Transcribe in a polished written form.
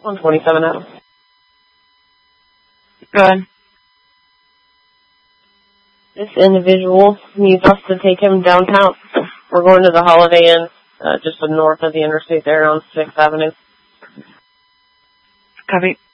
127 Adams. Go ahead. This individual needs us to take him downtown. We're going to the Holiday Inn, just north of the interstate there on 6th Avenue. Copy.